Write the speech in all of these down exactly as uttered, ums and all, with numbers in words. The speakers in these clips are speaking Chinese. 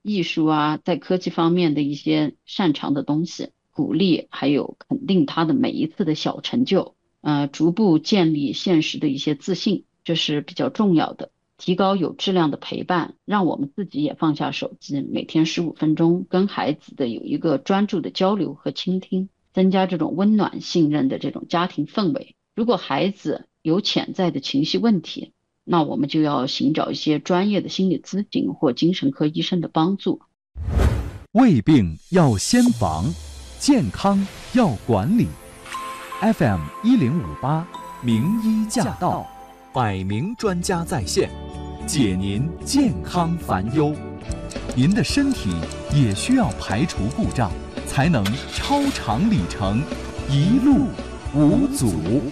艺术啊，在科技方面的一些擅长的东西，鼓励还有肯定他的每一次的小成就，呃，逐步建立现实的一些自信，这是比较重要的。提高有质量的陪伴，让我们自己也放下手机，每天十五分钟跟孩子的有一个专注的交流和倾听，增加这种温暖信任的这种家庭氛围。如果孩子有潜在的情绪问题，那我们就要寻找一些专业的心理咨询或精神科医生的帮助。 胃病要先防，健康要管理。F M 一零五八，名医驾到，百名专家在线，解您健康烦忧。您的身体也需要排除故障，才能超长里程，一路无阻。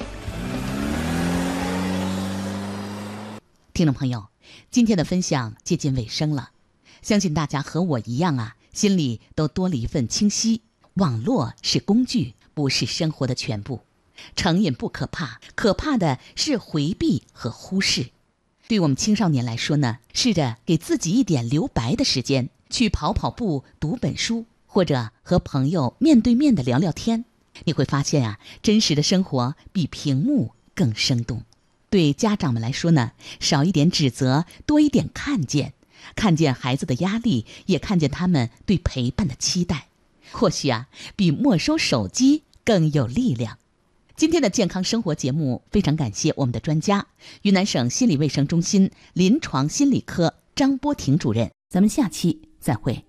听众朋友，今天的分享接近尾声了，相信大家和我一样啊，心里都多了一份清晰。网络是工具，不是生活的全部。成瘾不可怕，可怕的是回避和忽视。对我们青少年来说呢，试着给自己一点留白的时间，去跑跑步、读本书，或者和朋友面对面的聊聊天。你会发现啊，真实的生活比屏幕更生动。对家长们来说呢，少一点指责，多一点看见，看见孩子的压力，也看见他们对陪伴的期待，或许啊，比没收手机更有力量。今天的健康生活节目，非常感谢我们的专家，云南省心理卫生中心临床心理科张波婷主任。咱们下期再会。